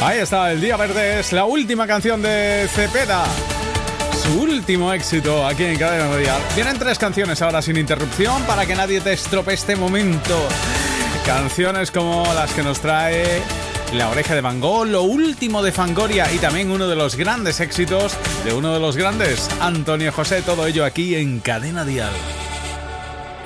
Ahí está, El Día Verde es la última canción de Cepeda. Su último éxito aquí en Cadena Dial. Vienen 3 canciones ahora sin interrupción para que nadie te estropee este momento. Canciones como las que nos trae La Oreja de Van Gogh, lo último de Fangoria y también uno de los grandes éxitos de uno de los grandes, Antonio José. Todo ello aquí en Cadena Dial.